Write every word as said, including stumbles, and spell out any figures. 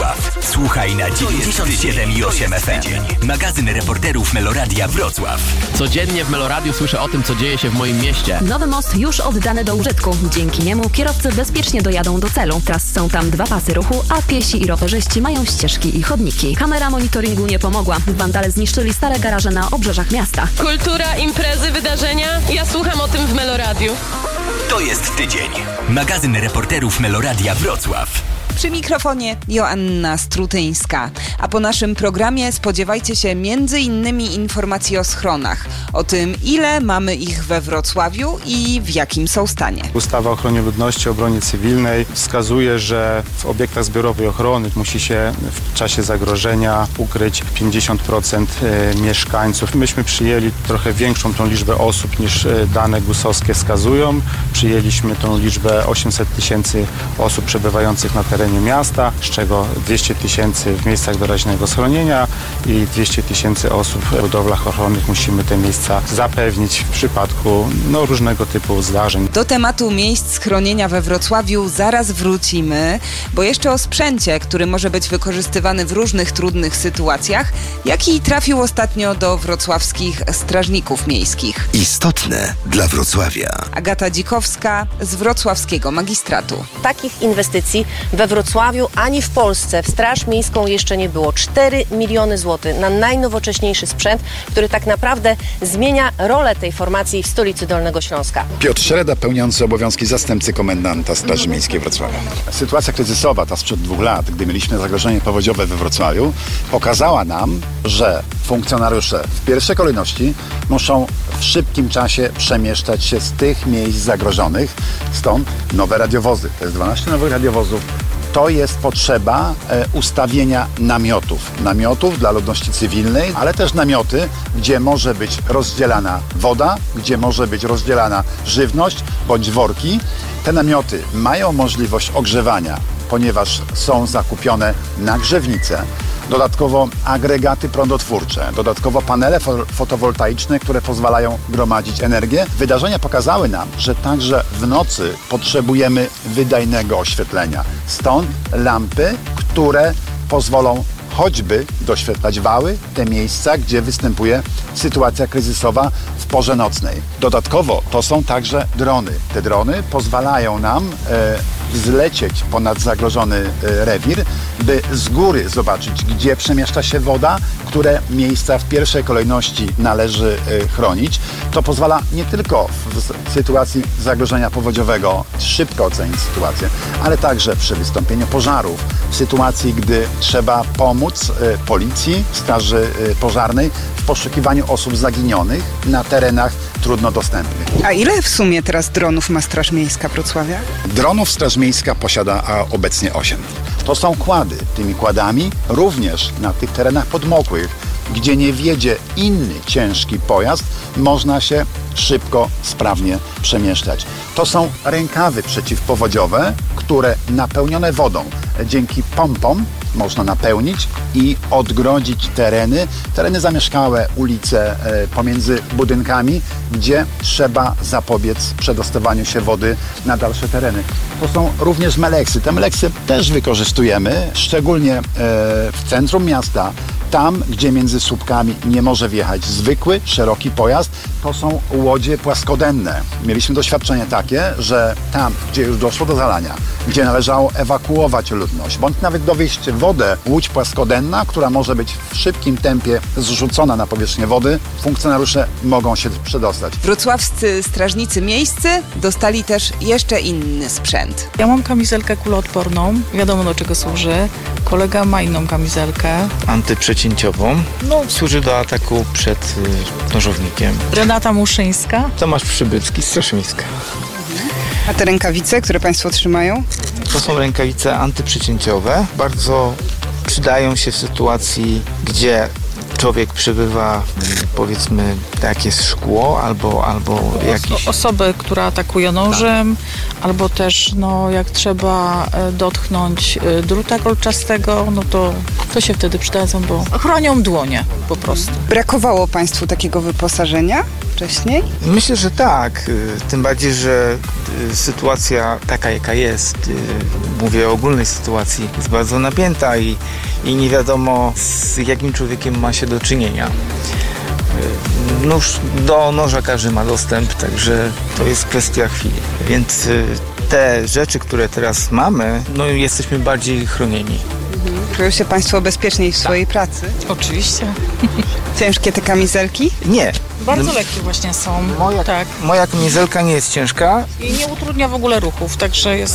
Wrocław. Słuchaj na dziewięćdziesiąt siedem i osiem F M. Magazyn reporterów Meloradia Wrocław. Codziennie w Meloradiu słyszę o tym, co dzieje się w moim mieście. Nowy most już oddany do użytku. Dzięki niemu kierowcy bezpiecznie dojadą do celu. Teraz są tam dwa pasy ruchu, a piesi i rowerzyści mają ścieżki i chodniki. Kamera monitoringu nie pomogła. Wandale zniszczyli stare garaże na obrzeżach miasta. Kultura, imprezy, wydarzenia. Ja słucham o tym w Meloradiu. To jest tydzień. Magazyn reporterów Meloradia Wrocław. Przy mikrofonie Joanna Strutyńska. A po naszym programie spodziewajcie się między innymi informacji o schronach. O tym, ile mamy ich we Wrocławiu i w jakim są stanie. Ustawa o ochronie ludności, obronie cywilnej wskazuje, że w obiektach zbiorowej ochrony musi się w czasie zagrożenia ukryć pięćdziesiąt procent mieszkańców. Myśmy przyjęli trochę większą tą liczbę osób niż dane gusowskie wskazują. Przyjęliśmy tą liczbę osiemset tysięcy osób przebywających na terenie miasta, z czego dwieście tysięcy w miejscach doraźnego schronienia i dwieście tysięcy osób w budowlach ochronnych. Musimy te miejsca zapewnić w przypadku no, różnego typu zdarzeń. Do tematu miejsc schronienia we Wrocławiu zaraz wrócimy, bo jeszcze o sprzęcie, który może być wykorzystywany w różnych trudnych sytuacjach, jaki trafił ostatnio do wrocławskich strażników miejskich. Istotne dla Wrocławia. Agata Dzikowska z wrocławskiego magistratu. Takich inwestycji we Wrocławiu ani w Polsce w Straż Miejską jeszcze nie było. cztery miliony złotych na najnowocześniejszy sprzęt, który tak naprawdę zmienia rolę tej formacji w stolicy Dolnego Śląska. Piotr Szereda, pełniący obowiązki zastępcy komendanta Straży Miejskiej Wrocławia. Sytuacja kryzysowa, ta sprzed dwóch lat, gdy mieliśmy zagrożenie powodziowe we Wrocławiu, pokazała nam, że funkcjonariusze w pierwszej kolejności muszą w szybkim czasie przemieszczać się z tych miejsc zagrożonych. Stąd nowe radiowozy. To jest dwanaście nowych radiowozów. To jest potrzeba e, ustawienia namiotów. Namiotów dla ludności cywilnej, ale też namioty, gdzie może być rozdzielana woda, gdzie może być rozdzielana żywność bądź worki. Te namioty mają możliwość ogrzewania, ponieważ są zakupione nagrzewnice. Dodatkowo agregaty prądotwórcze, dodatkowo panele fo- fotowoltaiczne, które pozwalają gromadzić energię. Wydarzenia pokazały nam, że także w nocy potrzebujemy wydajnego oświetlenia. Stąd lampy, które pozwolą choćby doświetlać wały, te miejsca, gdzie występuje sytuacja kryzysowa w porze nocnej. Dodatkowo to są także drony. Te drony pozwalają nam e, zlecieć ponad zagrożony e, rewir, by z góry zobaczyć, gdzie przemieszcza się woda, które miejsca w pierwszej kolejności należy e, chronić. To pozwala nie tylko w sytuacji zagrożenia powodziowego szybko ocenić sytuację, ale także przy wystąpieniu pożarów, w sytuacji, gdy trzeba pomóc e, policji, straży e, pożarnej w poszukiwaniu osób zaginionych na terenach trudno dostępnych. A ile w sumie teraz dronów ma Straż Miejska Wrocławia? Dronów Straż Miejska posiada a obecnie osiem. To są kłady. Tymi kładami również na tych terenach podmokłych, gdzie nie wjedzie inny ciężki pojazd, można się szybko, sprawnie przemieszczać. To są rękawy przeciwpowodziowe, które napełnione wodą dzięki pompom można napełnić i odgrodzić tereny, tereny zamieszkałe, ulice e, pomiędzy budynkami, gdzie trzeba zapobiec przedostawaniu się wody na dalsze tereny. To są również meleksy. Te meleksy też wykorzystujemy, szczególnie e, w centrum miasta. Tam, gdzie między słupkami nie może wjechać zwykły, szeroki pojazd, to są łodzie płaskodenne. Mieliśmy doświadczenie takie, że tam, gdzie już doszło do zalania, gdzie należało ewakuować ludność, bądź nawet dowieść wodę, łódź płaskodenna, która może być w szybkim tempie zrzucona na powierzchnię wody, funkcjonariusze mogą się przedostać. Wrocławscy strażnicy miejscy dostali też jeszcze inny sprzęt. Ja mam kamizelkę kuloodporną, wiadomo do czego służy. Kolega ma inną kamizelkę. Antyprzecięciową. No, służy do ataku przed y, nożownikiem. Renata Muszyńska. Tomasz Przybycki, Straż Miejska. A te rękawice, które Państwo trzymają? To są rękawice antyprzecięciowe. Bardzo przydają się w sytuacji, gdzie człowiek przebywa, powiedzmy, jak jest szkło, albo, albo jakiś... Osobę, która atakuje nożem, tak. Albo też, no, jak trzeba dotknąć druta kolczastego, no to to się wtedy przydadzą, bo chronią dłonie po prostu. Brakowało Państwu takiego wyposażenia wcześniej? Myślę, że tak. Y, Tym bardziej, że y, sytuacja taka, jaka jest, y, mówię o ogólnej sytuacji, jest bardzo napięta i, i nie wiadomo, z jakim człowiekiem ma się do czynienia. Y, Nóż do noża każdy ma dostęp, także to jest kwestia chwili. Więc y, te rzeczy, które teraz mamy, no jesteśmy bardziej chronieni. Czują się Państwo bezpieczniej w swojej pracy? Oczywiście. Ciężkie te kamizelki? Nie. Bardzo lekkie właśnie są. Moja, tak. moja kamizelka nie jest ciężka. I nie utrudnia w ogóle ruchów, także jest